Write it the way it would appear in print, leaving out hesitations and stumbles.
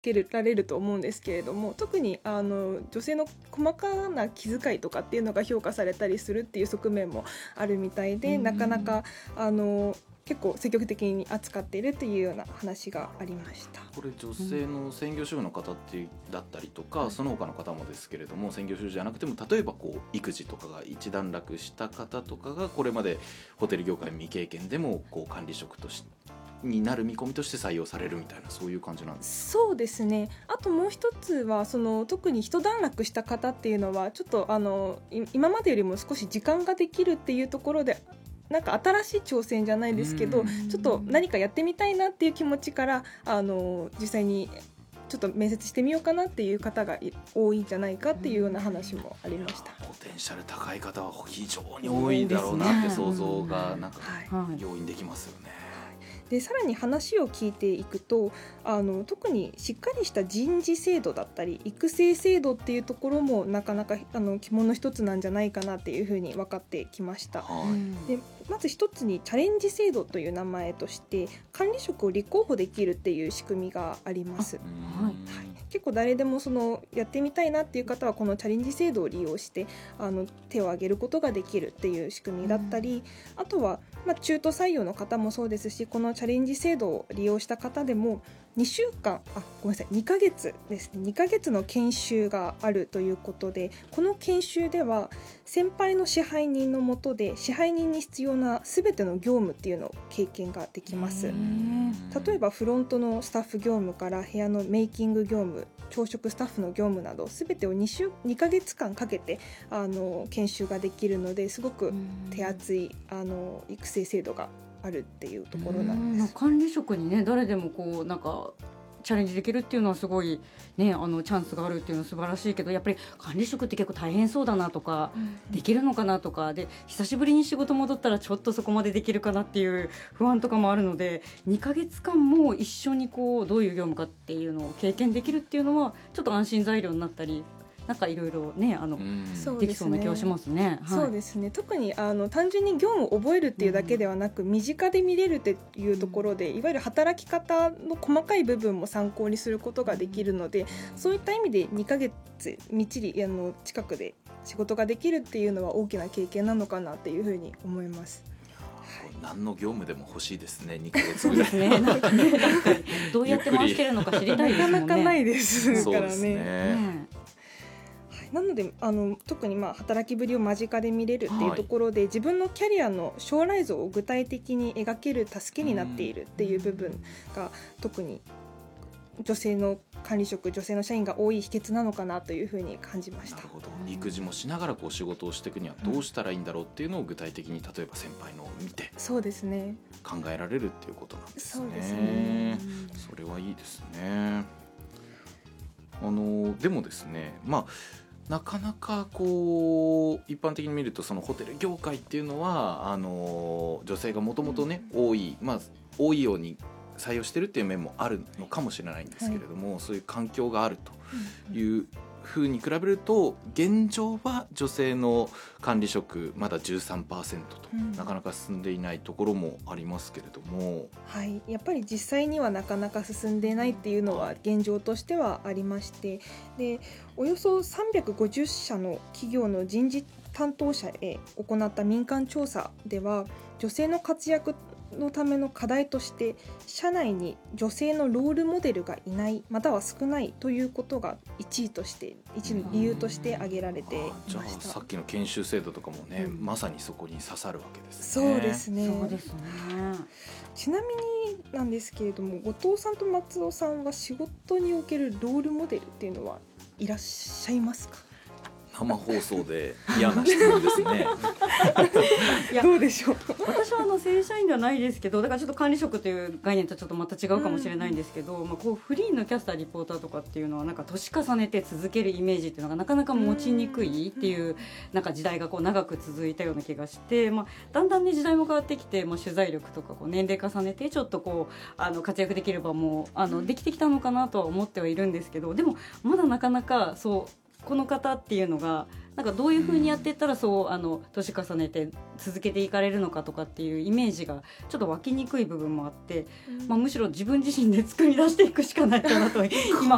けられると思うんですけれども、特に女性の細かな気遣いとかっていうのが評価されたりするっていう側面もあるみたいで、なかなか結構積極的に扱っているっていうような話がありました。 これ女性の専業主婦の方だったりとか、その他の方もですけれども、専業主婦じゃなくても例えば育児とかが一段落した方とかがこれまでホテル業界未経験でも管理職としてになる見込みとして採用されるみたいな、そういう感じなんですか？ そうですね。あともう一つは特に一段落した方っていうのはちょっと今までよりも少し時間ができるっていうところで、なんか新しい挑戦じゃないですけど、ちょっと何かやってみたいなっていう気持ちから実際にちょっと面接してみようかなっていう方が多いんじゃないかっていうような話もありました。 ポテンシャル高い方は非常に多いだろうなって想像がなんか要因できますよね。 でさらに話を聞いていくと特にしっかりした人事制度だったり育成制度っていうところもなかなか肝の一つなんじゃないかなっていうふうに分かってきました。でまず一つにチャレンジ制度という名前として管理職を立候補できるっていう仕組みがあります。結構誰でもやってみたいなっていう方はこのチャレンジ制度を利用して手を挙げることができるっていう仕組みだったり、あとは中途採用の方もそうですし、このチャレンジ制度を利用した方でも2ヶ月ですね、2ヶ月の研修があるということで、この研修では先輩の支配人の下で支配人に必要な全ての業務っていうのを経験ができます。例えばフロントのスタッフ業務から部屋のメイキング業務、朝食スタッフの業務など全てを2ヶ月間かけて研修ができるので、すごく手厚い育成制度があるっていうところなんです。 管理職にね、誰でもなんかチャレンジできるっていうのはすごいね、チャンスがあるっていうのは素晴らしいけど、やっぱり管理職って結構大変そうだなとか、できるのかなとかで、久しぶりに仕事戻ったらちょっとそこまでできるかなっていう不安とかもあるので、2ヶ月間も一緒にどういう業務かっていうのを経験できるっていうのはちょっと安心材料になったり、なんかいろいろねできそうな気がしますね。 そうですね。特に単純に業務を覚えるっていうだけではなく、身近で見れるっていうところで、いわゆる働き方の細かい部分も参考にすることができるので、そういった意味で2ヶ月みっちり近くで仕事ができるっていうのは大きな経験なのかなっていうふうに思います。 何の業務でも欲しいですね、2ヶ月ぐらい。 そうですね。なんかね、どうやって回してるのか知りたいですもんね。 なかなかないですからね。 そうですね。 なので特に働きぶりを間近で見れるっていうところで、自分のキャリアの将来像を具体的に描ける助けになっているっていう部分が、特に女性の管理職、女性の社員が多い秘訣なのかなというふうに感じました。 なるほど。育児もしながら仕事をしていくにはどうしたらいいんだろうっていうのを具体的に、例えば先輩のを見てそうですね、 考えられるっていうことなんですね。 そうですね。 それはいいですね。でもですね、なかなか一般的に見ると、そのホテル業界っていうのは女性がもともとね、多いように採用してるっていう面もあるのかもしれないんですけれども、そういう環境があるというふうに比べると、現状は女性の管理職まだ 13% と、なかなか進んでいないところもありますけれども、 やっぱり実際にはなかなか進んでいないっていうのは現状としてはありまして、でおよそ350社の企業の人事担当者へ行った民間調査では、女性の活躍のための課題として社内に女性のロールモデルがいないまたは少ないということが1の理由として挙げられていました。 じゃあさっきの研修制度とかもね、まさにそこに刺さるわけですね。 ね。 そうですね。 そうですね。 ちなみになんですけれども、後藤さんと松尾さんは仕事におけるロールモデルっていうのはいらっしゃいますか？ 生放送で嫌な質問ですね。 どうでしょう。 私は正社員ではないですけど、だからちょっと管理職という概念とちょっとまた違うかもしれないんですけど、フリーのキャスターリポーターとかっていうのはなんか年重ねて続けるイメージっていうのがなかなか持ちにくいっていうなんか時代が長く続いたような気がして、だんだんね時代も変わってきて、取材力とか年齢重ねてちょっと活躍できる場もできてきたのかなとは思ってはいるんですけど、でもまだなかなかこの方っていうのがなんかどういう風にやっていったら年重ねて続けていかれるのかとかっていうイメージがちょっと湧きにくい部分もあって、むしろ自分自身で作り出していくしかないかなと今